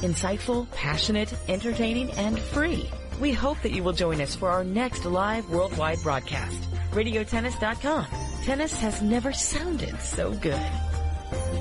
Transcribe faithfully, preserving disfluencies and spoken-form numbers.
Insightful, passionate, entertaining, and free. We hope that you will join us for our next live worldwide broadcast. radio tennis dot com. Tennis has never sounded so good.